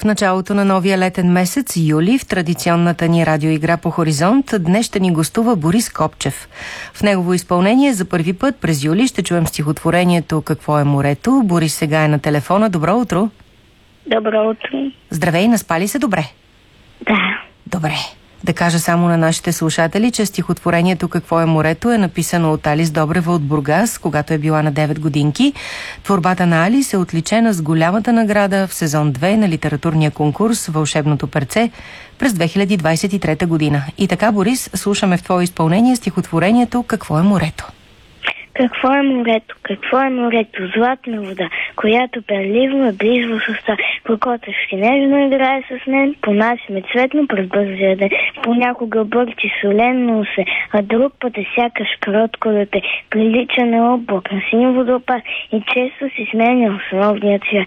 В началото на новия летен месец, юли, в традиционната ни радиоигра по Хоризонт, днес ще ни гостува Борис Копчев. В негово изпълнение за първи път през юли ще чуем стихотворението «Какво е морето?». Борис сега е на телефона. Добро утро! Добро утро! Здравей, наспали се добре? Да. Добре. Да кажа само на нашите слушатели, че стихотворението «Какво е морето» е написано от Алис Добрева от Бургас, когато е била на 9 годинки. Творбата на Алис е отличена с голямата награда в сезон 2 на литературния конкурс «Вълшебното перце» през 2023 година. И така, Борис, слушаме в твое изпълнение стихотворението «Какво е морето?». Какво е морето? Какво е морето? Златна вода, която перливо е близо с уста. Прокотващи нежно играе с мен, понасяме цветно през бързия ден. Понякога бърчи солено усе, а друг път е сякаш кротко дете. Прилича на облак, на син водопад и често си сменя основния цвят.